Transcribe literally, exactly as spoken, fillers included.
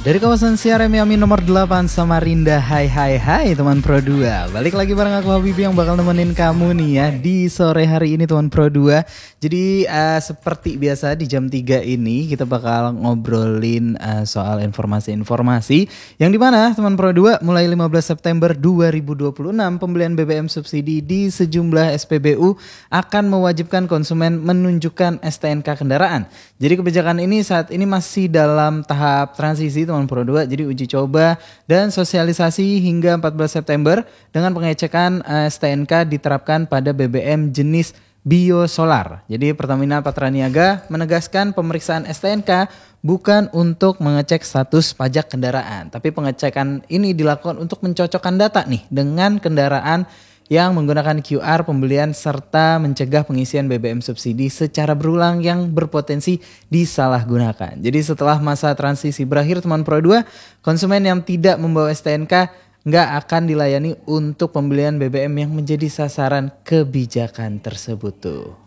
Dari kawasan Siar Miami nomor delapan Samarinda. Hai hai hai teman Pro dua. Balik lagi bareng aku Habibie yang bakal nemenin kamu nih ya di sore hari ini teman Pro dua. Jadi uh, seperti biasa di jam tiga ini kita bakal ngobrolin uh, soal informasi-informasi yang dimana teman Pro dua mulai lima belas September dua ribu dua puluh enam pembelian B B M subsidi di sejumlah S P B U akan mewajibkan konsumen menunjukkan S T N K kendaraan. Jadi kebijakan ini saat ini masih dalam tahap transisi teman Pro dua, jadi uji coba dan sosialisasi hingga empat belas September dengan pengecekan uh, S T N K diterapkan pada B B M jenis biosolar. Jadi Pertamina Patraniaga menegaskan pemeriksaan S T N K bukan untuk mengecek status pajak kendaraan, tapi pengecekan ini dilakukan untuk mencocokkan data nih dengan kendaraan yang menggunakan Q R pembelian serta mencegah pengisian B B M subsidi secara berulang yang berpotensi disalahgunakan. Jadi setelah masa transisi berakhir teman Pro dua, konsumen yang tidak membawa S T N K nggak akan dilayani untuk pembelian B B M yang menjadi sasaran kebijakan tersebut tuh.